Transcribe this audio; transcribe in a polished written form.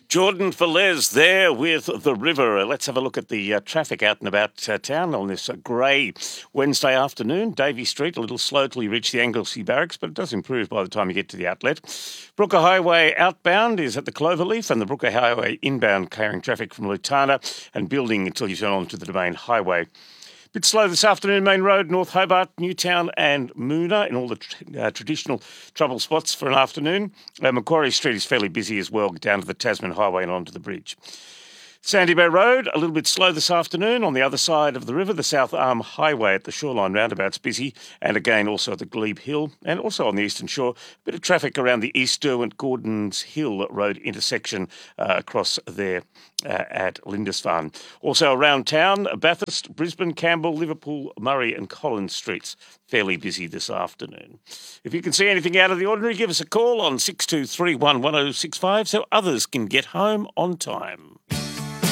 Jordan Velez there with the river. Let's have a look at the traffic out and about town on this grey Wednesday afternoon. Davey Street, a little slow till you reach the Anglesey Barracks, but it does improve by the time you get to the outlet. Brooker Highway outbound is at the Cloverleaf, and the Brooker Highway inbound clearing traffic from Lutana and building until you turn on to the Domain Highway. Bit slow this afternoon, Main Road, North Hobart, Newtown and Moona in all the traditional trouble spots for an afternoon. Macquarie Street is fairly busy as well, down to the Tasman Highway and onto the bridge. Sandy Bay Road, a little bit slow this afternoon. On the other side of the river, the South Arm Highway at the Shoreline Roundabout's busy, and again also at the Glebe Hill, and also on the Eastern Shore, a bit of traffic around the East Derwent-Gordons Hill Road intersection across there at Lindisfarne. Also around town, Bathurst, Brisbane, Campbell, Liverpool, Murray and Collins Streets, fairly busy this afternoon. If you can see anything out of the ordinary, give us a call on 6231 1065 so others can get home on time.